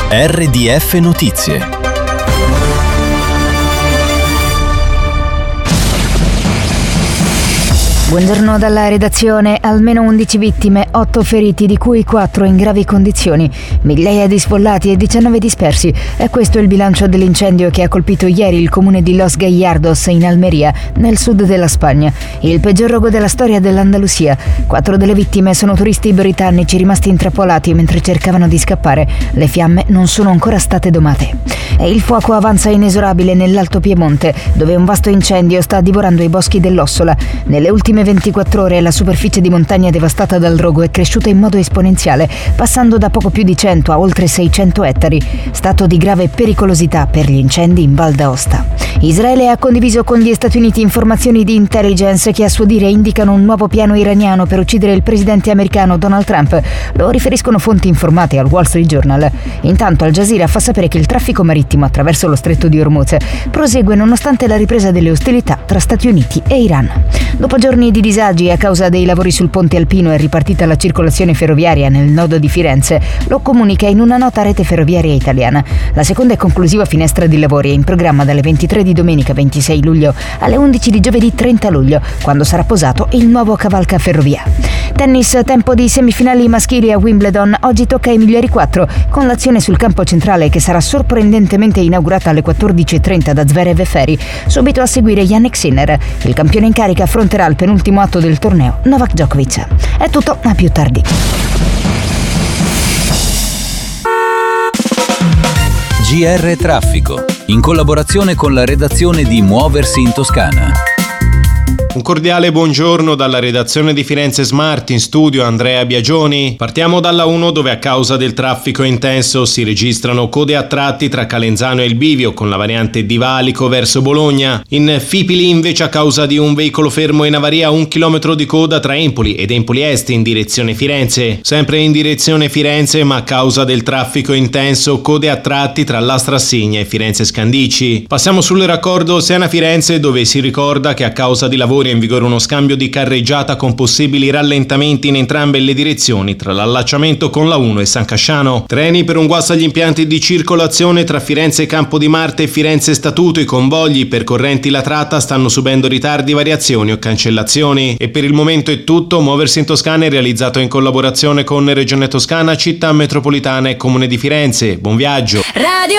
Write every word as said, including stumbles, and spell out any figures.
R D F Notizie. Buongiorno dalla redazione. Almeno undici vittime, otto feriti, di cui quattro in gravi condizioni, migliaia di sfollati e diciannove dispersi. E questo è il bilancio dell'incendio che ha colpito ieri il comune di Los Gallardos in Almeria, nel sud della Spagna. Il peggior rogo della storia dell'Andalusia. Quattro delle vittime sono turisti britannici rimasti intrappolati mentre cercavano di scappare. Le fiamme non sono ancora state domate. E il fuoco avanza inesorabile nell'Alto Piemonte, dove un vasto incendio sta divorando i boschi dell'Ossola. Nelle ultime ventiquattro ore la superficie di montagna devastata dal rogo è cresciuta in modo esponenziale, passando da poco più di cento a oltre seicento ettari, stato di grave pericolosità per gli incendi in Val d'Aosta. Israele ha condiviso con gli Stati Uniti informazioni di intelligence che a suo dire indicano un nuovo piano iraniano per uccidere il presidente americano Donald Trump. Lo riferiscono fonti informate al Wall Street Journal. Intanto Al Jazeera fa sapere che il traffico marittimo attraverso lo stretto di Hormuz prosegue nonostante la ripresa delle ostilità tra Stati Uniti e Iran. Dopo giorni di disagi a causa dei lavori sul ponte alpino è ripartita la circolazione ferroviaria nel nodo di Firenze. Lo comunica in una nota rete ferroviaria italiana. La seconda e conclusiva finestra di lavori è in programma dalle ventitré di domenica ventisei luglio alle undici di giovedì trenta luglio, quando sarà posato il nuovo cavalcaferrovia. Tennis, tempo di semifinali maschili a Wimbledon. Oggi tocca ai migliori quattro, con l'azione sul campo centrale che sarà sorprendentemente inaugurata alle quattordici e trenta da Zverev e Ferri. Subito a seguire Jannik Sinner. Il campione in carica affronterà il penultimo atto del torneo, Novak Djokovic. È tutto, a più tardi. G R Traffico, in collaborazione con la redazione di Muoversi in Toscana. Un cordiale buongiorno dalla redazione di Firenze Smart, in studio Andrea Biagioni. Partiamo dalla uno, dove a causa del traffico intenso si registrano code a tratti tra Calenzano e il Bivio con la variante di Valico verso Bologna. In Fipili invece a causa di un veicolo fermo in avaria un chilometro di coda tra Empoli ed Empoli Est in direzione Firenze. Sempre in direzione Firenze, ma a causa del traffico intenso, code a tratti tra la Strassigna e Firenze Scandicci. Passiamo sul raccordo Siena-Firenze, dove si ricorda che a causa di lavori è in vigore uno scambio di carreggiata con possibili rallentamenti in entrambe le direzioni tra l'allacciamento con la uno e San Casciano. Treni per un guasto agli impianti di circolazione tra Firenze Campo di Marte e Firenze Statuto. I convogli percorrenti la tratta stanno subendo ritardi, variazioni o cancellazioni. E per il momento è tutto. Muoversi in Toscana è realizzato in collaborazione con Regione Toscana, Città Metropolitana e Comune di Firenze. Buon viaggio! Radio